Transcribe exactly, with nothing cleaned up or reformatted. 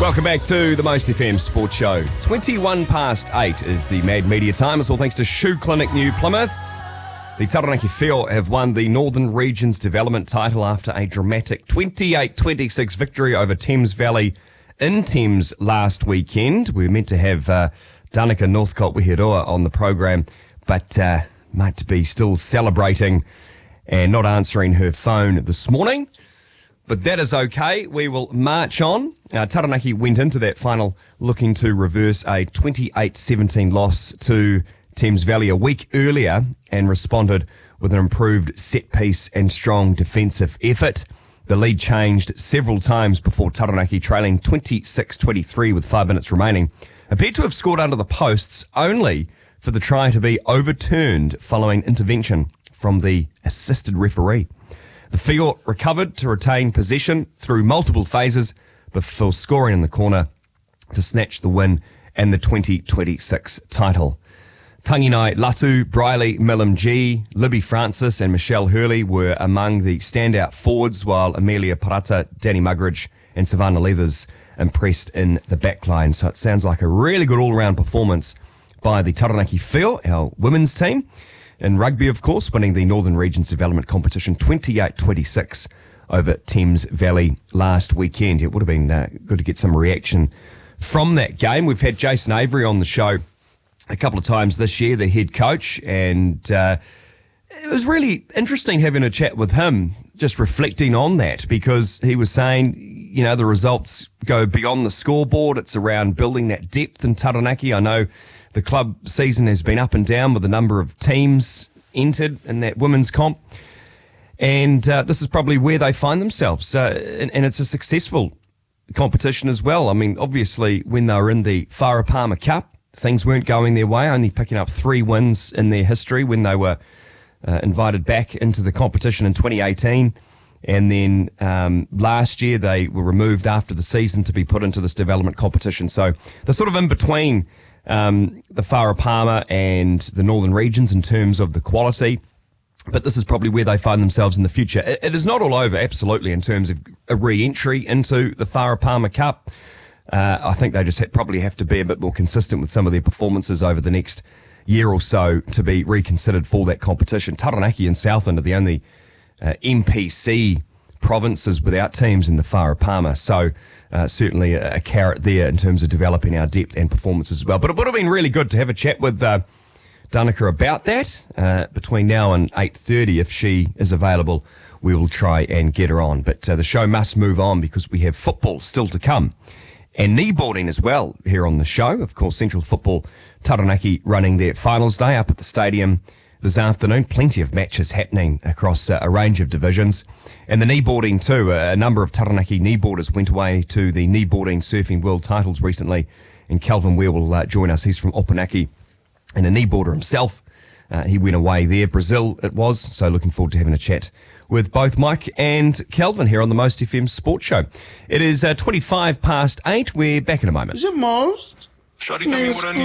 Welcome back to the Most F M Sports Show. twenty-one past eight is the Mad Media time. It's all thanks to Shoe Clinic New Plymouth. The Taranaki Whio have won the Northern Region's development title after a dramatic twenty-eight twenty-six victory over Thames Valley in Thames last weekend. We were meant to have uh, Danica Northcote Weheroa on the program, but uh, might be still celebrating and not answering her phone this morning. But that is okay. We will march on. Uh, Taranaki went into that final looking to reverse a twenty-eight seventeen loss to Thames Valley a week earlier and responded with an improved set piece and strong defensive effort. The lead changed several times before Taranaki, trailing twenty-six twenty-three with five minutes remaining, appeared to have scored under the posts only for the try to be overturned following intervention from the assisted referee. The Whio recovered to retain possession through multiple phases before scoring in the corner to snatch the win and the twenty twenty-six title. Tanginai Latu, Briley Millam-G, Libby Francis and Michelle Hurley were among the standout forwards, while Amelia Parata, Danny Muggeridge and Savannah Leathers impressed in the backline. So it sounds like a really good all-round performance by the Taranaki Whio, our women's team. In rugby, of course, winning the Northern Region's development competition twenty-eight twenty-six over Thames Valley last weekend. It would have been uh, good to get some reaction from that game. We've had Jason Avery on the show a couple of times this year, the head coach, and uh, it was really interesting having a chat with him, just reflecting on that, because he was saying, you know, the results go beyond the scoreboard. It's around building that depth in Taranaki. I know the club season has been up and down with the number of teams entered in that women's comp. And uh, this is probably where they find themselves. Uh, and, and it's a successful competition as well. I mean, obviously, when they were in the Farah Palmer Cup, things weren't going their way, only picking up three wins in their history when they were uh, invited back into the competition in twenty eighteen. And then um, last year, they were removed after the season to be put into this development competition. So they're sort of in between Um, the Farah Palmer and the Northern Regions in terms of the quality, but this is probably where they find themselves in the future. It, it is not all over, absolutely, in terms of a re-entry into the Farah Palmer Cup. Uh, I think they just ha- probably have to be a bit more consistent with some of their performances over the next year or so to be reconsidered for that competition. Taranaki and Southland are the only uh, M P C provinces without teams in the Farah Palmer, so uh, certainly a, a carrot there in terms of developing our depth and performances as well. But it would have been really good to have a chat with uh, Danica about that uh, between now and eight thirty. If she is available, we will try and get her on. But uh, the show must move on because we have football still to come, and kneeboarding as well here on the show. Of course, Central Football Taranaki running their finals day up at the stadium this afternoon. Plenty of matches happening across uh, a range of divisions. And the kneeboarding too. A number of Taranaki kneeboarders went away to the kneeboarding surfing world titles recently. And Calvin Ware will uh, join us. He's from Opunaki and a kneeboarder himself. Uh, he went away there. Brazil it was. So looking forward to having a chat with both Mike and Calvin here on the Most F M Sports Show. It is uh, twenty-five past eight. We're back in a moment. Is it most?